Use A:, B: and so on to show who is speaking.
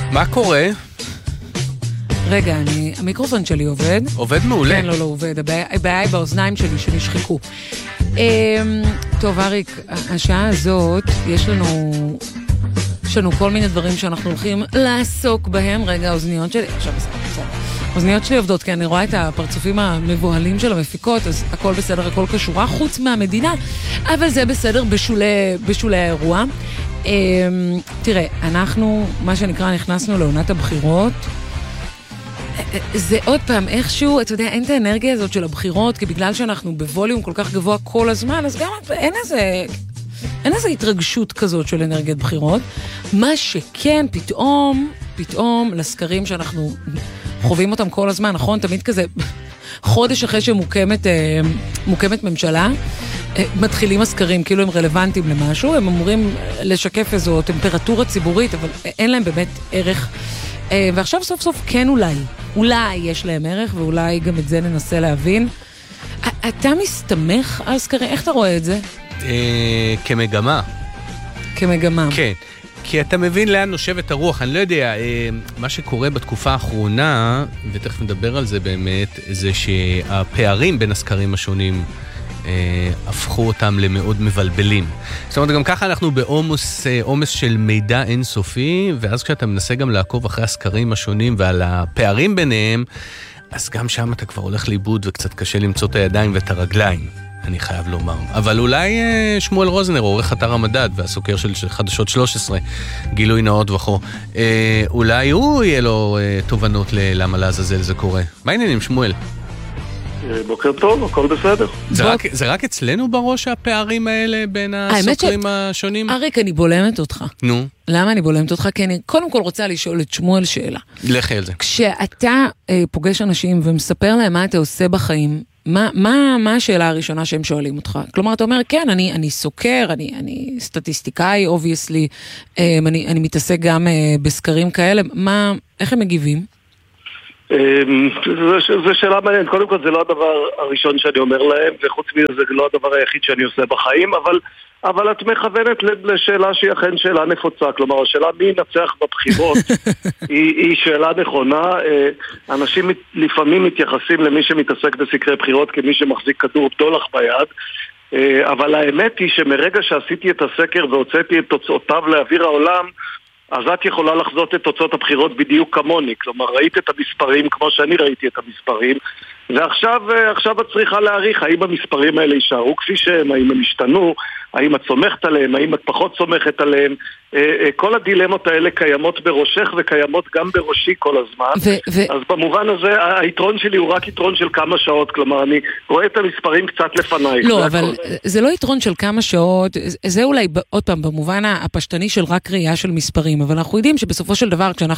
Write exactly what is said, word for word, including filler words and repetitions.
A: מה קורה?
B: רגע, אני, המיקרופון שלי עובד.
A: עובד מעולה.
B: כן, לא, לא עובד. הבעיה, הבעיה היא באוזניים שלי, שנשחקו. טוב, אריק, השעה הזאת, יש לנו, יש לנו כל מיני דברים שאנחנו הולכים לעסוק בהם. רגע, האוזניות שלי, עכשיו בסדר, בסדר. האוזניות שלי עובדות, כי אני רואה את הפרצופים המבוהלים של המפיקות, אז הכל בסדר, הכל קשורה, חוץ מהמדינה, אבל זה בסדר בשולי, בשולי האירוע. תראה, אנחנו, מה שנקרא, נכנסנו לעונת הבחירות, זה עוד פעם, איכשהו, אתה יודע, אין את האנרגיה הזאת של הבחירות, כי בגלל שאנחנו בווליום כל כך גבוה כל הזמן, אז גם אין איזה, אין איזה התרגשות כזאת של אנרגיית בחירות. מה שכן, פתאום, פתאום, לסקרים שאנחנו חווים אותם כל הזמן, נכון? תמיד כזה, חודש אחרי שמוקמת מוקמת ממשלה, מתחילים הסקרים, כאילו הם רלוונטיים למשהו, הם אמורים לשקף איזו טמפרטורה ציבורית, אבל אין להם באמת ערך. ועכשיו סוף סוף כן אולי, אולי יש להם ערך, ואולי גם את זה ננסה להבין. אתה מסתמך על סקרים, איך אתה רואה את זה?
A: כמגמה.
B: כמגמה.
A: כן, כי אתה מבין לאן נושבת הרוח, אני לא יודע, מה שקורה בתקופה האחרונה, ותכף נדבר על זה באמת, זה שהפערים בין הסקרים השונים הפכו אותם למאוד מבלבלים. זאת אומרת, גם ככה אנחנו בעומס, עומס של מידע אינסופי, ואז כשאתה מנסה גם לעקוב אחרי הסקרים השונים ועל הפערים ביניהם, אז גם שם אתה כבר הולך לאיבוד וקצת קשה למצוא את הידיים ואת הרגליים, אני חייב לומר. אבל אולי שמואל רוזנר, עורך אתר המדד והסוקר של חדשות שלוש עשרה, גילוי נאות וכו, אולי הוא יהיה לו תובנות ללמה לעזאזל זה קורה. מה העניינים, שמואל?
C: בוקר טוב, הכל בסדר.
A: זה רק, זה רק אצלנו בראש הפערים האלה בין הסוקרים השונים?
B: אריק, אני בולמת אותך.
A: נו.
B: למה אני בולמת אותך? כי אני קודם כל רוצה לשאול את שמואל שאלה.
A: לכי על זה.
B: כשאתה אה, פוגש אנשים ומספר להם מה אתה עושה בחיים, מה, מה, מה השאלה הראשונה שהם שואלים אותך? כלומר, אתה אומר, כן, אני, אני סוקר, אני, אני סטטיסטיקאי, obviously, אה, אני, אני מתעסק גם אה, בסקרים כאלה. מה, איך הם מגיבים?
C: זו שאלה מעניינת. קודם כל זה לא הדבר הראשון שאני אומר להם, וחוץ מזה זה לא הדבר היחיד שאני עושה בחיים, אבל, אבל את מכוונת לשאלה שהיא אכן שאלה נפוצה. כלומר, השאלה מי ינצח בבחירות היא, היא שאלה נכונה. אנשים לפעמים מתייחסים למי שמתעסק בסקרי בחירות כמי שמחזיק כדור בדולח ביד, אבל האמת היא שמרגע שעשיתי את הסקר והוצאתי את תוצאותיו לאוויר העולם, אז את יכולה לחזות את תוצאות הבחירות בדיוק כמוני. כלומר, ראית את המספרים כמו שאני ראיתי את המספרים, ועכשיו עכשיו את צריכה להעריך האם המספרים האלה יישארו כפי שהם, האם הם השתנו, האם את סומכת עליהם, האם את פחות סומכת עליהם. כל הדילמות האלה קיימות בראשך וקיימות גם בראשי כל הזמן. ו- ו- אז במובן הזה היתרון שלי הוא רק יתרון של כמה שעות. כלומר, אני רואה את המספרים קצת לפניי.
B: לא, אבל הכל. זה לא יתרון של כמה שעות, זה אולי עוד פעם במובן הפשטני של רק ראייה של מספרים, אבל אנחנו יודעים שבסופו של דבר כשאנחנו